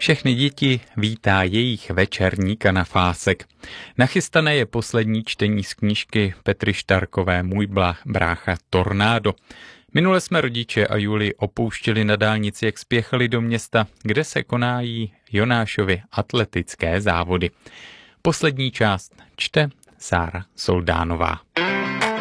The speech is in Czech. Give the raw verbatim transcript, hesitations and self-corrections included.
Všechny děti vítá jejich večerní kanafásek. Nachystané je poslední čtení z knížky Petry Štarkové Můj brácha Tornádo. Minule jsme rodiče a Juli opouštěli na dálnici, jak spěchali do města, kde se konají Jonášovy atletické závody. Poslední část čte Sára Soldánová.